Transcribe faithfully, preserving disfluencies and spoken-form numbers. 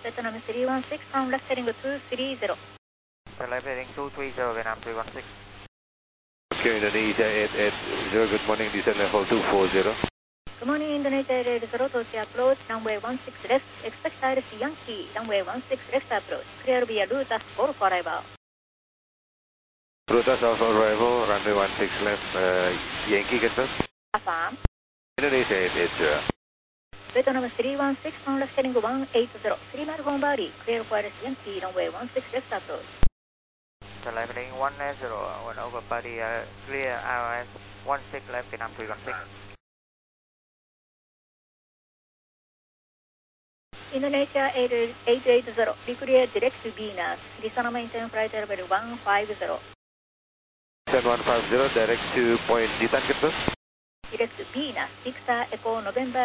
Vietnam three one six, sound left heading two three zero. Left heading two three zero, Vietnam three one six. Okay, Indonesia eight eight zero, good morning, descent level two four zero. Good morning, Indonesia eight eight zero, Tokyo approach, runway one six left, expect I R C Yankee, runway one six left approach, clear via route as for arrival. Route as for arrival, runway one six left, uh, Yankee, confirm. Affirm. Indonesia eight eight zero. Vietnam three one six, sound left heading one eight zero, three mile home body, clear for I R C Yankee, runway one six left approach. Left heading one zero, one over body, uh, clear R S one six left, Vietnam three one six. Indonesia eight eight zero, declare direct to Venus, descend maintain flight level one five zero. Descend one five zero, direct to point Ditan, confirm. Direct to Venus, Victor Echo November